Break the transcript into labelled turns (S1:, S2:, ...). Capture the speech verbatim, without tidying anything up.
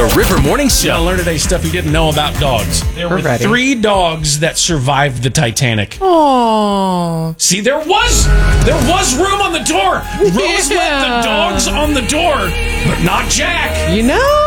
S1: The River Morning Show.
S2: I'll learn today stuff you didn't know about dogs. There
S3: We're
S2: were
S3: ready.
S2: three dogs that survived the Titanic.
S3: Aww.
S2: See, there was there was room on the door. Rose let the dogs on the door, but not Jack.
S3: You know,